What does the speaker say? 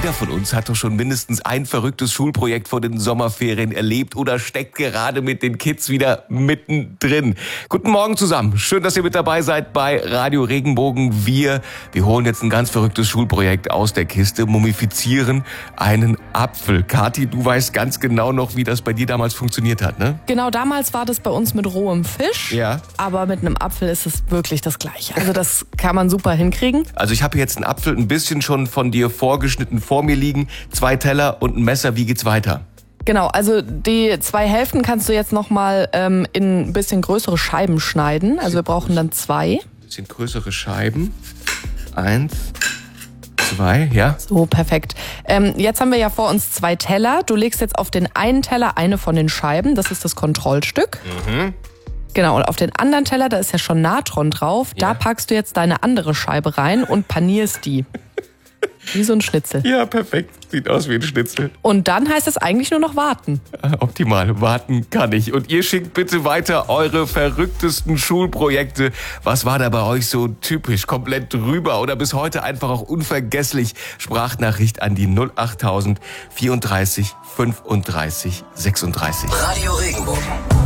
Jeder von uns hat doch schon mindestens ein verrücktes Schulprojekt vor den Sommerferien erlebt oder steckt gerade mit den Kids wieder mittendrin. Guten Morgen zusammen. Schön, dass ihr mit dabei seid bei Radio Regenbogen. Wir holen jetzt ein ganz verrücktes Schulprojekt aus der Kiste, mumifizieren einen Apfel. Kathi, du weißt ganz genau noch, wie das bei dir damals funktioniert hat, ne? Genau, damals war das bei uns mit rohem Fisch. Ja. Aber mit einem Apfel ist es wirklich das Gleiche. Also das kann man super hinkriegen. Also ich habe jetzt einen Apfel ein bisschen schon von dir vorgeschnitten vor mir liegen. 2 Teller und ein Messer. Wie geht's weiter? Genau, also die 2 Hälften kannst du jetzt nochmal in ein bisschen größere Scheiben schneiden. Also wir brauchen dann 2. Bisschen größere Scheiben. 1, 2, ja. So, perfekt. Jetzt haben wir ja vor uns 2 Teller. Du legst jetzt auf den einen Teller eine von den Scheiben. Das ist das Kontrollstück. Mhm. Genau, und auf den anderen Teller, da ist ja schon Natron drauf. Ja. Da packst du jetzt deine andere Scheibe rein und panierst die. Wie so ein Schnitzel. Ja, perfekt. Sieht aus wie ein Schnitzel. Und dann heißt es eigentlich nur noch warten. Optimal. Warten kann ich. Und ihr schickt bitte weiter eure verrücktesten Schulprojekte. Was war da bei euch so typisch, komplett drüber oder bis heute einfach auch unvergesslich? Sprachnachricht an die 08000 34 35 36. Radio Regenbogen.